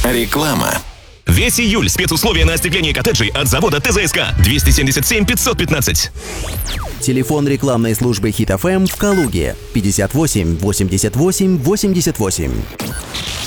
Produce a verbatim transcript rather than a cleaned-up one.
Реклама. Весь июль спецусловия на остекление коттеджей от завода ТЗСК. двести семьдесят семь пятьсот пятнадцать. Телефон рекламной службы Хит эф эм в Калуге пятьдесят восемь восемьдесят восемь восемьдесят восемь.